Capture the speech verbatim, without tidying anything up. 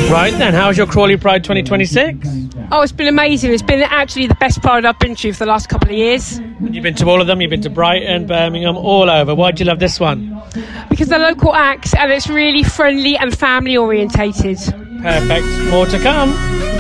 Right then, how's your Crawley Pride twenty twenty-six? Oh, it's been amazing. It's been actually the best Pride I've been to for the last couple of years. You've been to all of them, you've been to Brighton, Birmingham, all over. Why do you love this one? Because they're local acts and it's really friendly and family orientated. Perfect. More to come.